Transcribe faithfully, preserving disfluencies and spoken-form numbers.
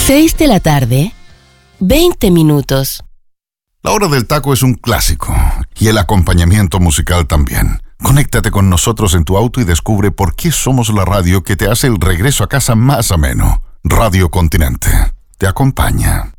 Seis de la tarde, veinte minutos. La hora del taco es un clásico y el acompañamiento musical también. Conéctate con nosotros en tu auto y descubre por qué somos la radio que te hace el regreso a casa más ameno. Radio Continente te acompaña.